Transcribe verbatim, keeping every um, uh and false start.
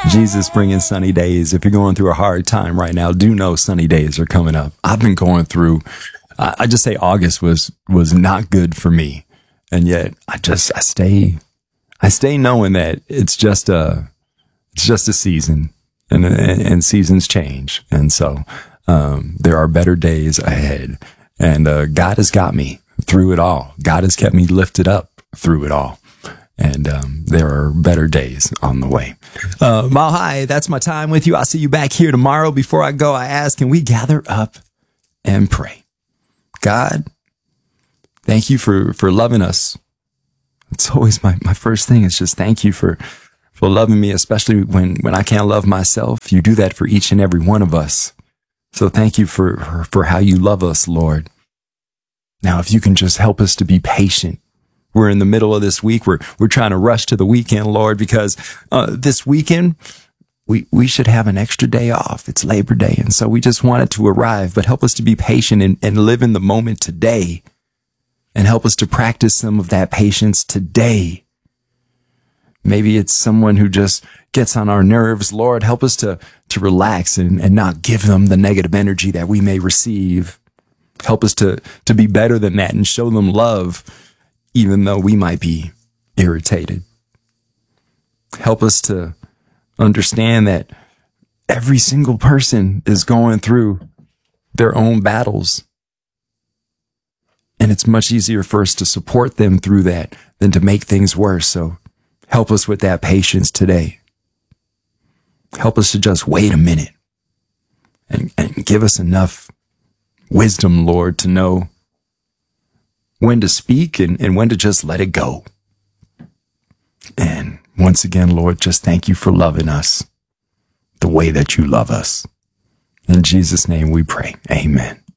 Jesus bringing sunny days. If you're going through a hard time right now, do know sunny days are coming up. I've been going through, I, I just say August was, was not good for me. And yet I just, I stay, I stay knowing that it's just a, it's just a season and, and, and seasons change. And so, um, there are better days ahead, and, uh, God has got me through it all. God has kept me lifted up through it all. And um, there are better days on the way. Uh, Mile High, that's my time with you. I'll see you back here tomorrow. Before I go, I ask, can we gather up and pray? God, thank you for, for loving us. It's always my, my first thing is just thank you for, for loving me, especially when, when I can't love myself. You do that for each and every one of us. So thank you for, for how you love us, Lord. Now, if you can just help us to be patient. We're in the middle of this week. We're, we're trying to rush to the weekend, Lord, because uh, this weekend, we, we should have an extra day off. It's Labor Day. And so we just want it to arrive, but help us to be patient and, and live in the moment today, and help us to practice some of that patience today. Maybe it's someone who just gets on our nerves. Lord, help us to, to relax and, and not give them the negative energy that we may receive. Help us to, to be better than that and show them love, even though we might be irritated. Help us to understand that every single person is going through their own battles. And it's much easier for us to support them through that than to make things worse. So help us with that patience today. Help us to just wait a minute and, and give us enough wisdom, Lord, to know when to speak and, and when to just let it go. And once again, Lord, just thank you for loving us the way that you love us. In Jesus' name we pray. Amen.